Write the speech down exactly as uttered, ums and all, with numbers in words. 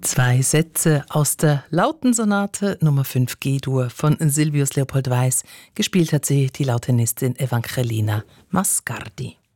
Zwei Sätze aus der Lautensonate Nummer fünf G-Dur von Silvius Leopold Weiß. Gespielt hat sie die Lautenistin Evangelina Mascardi.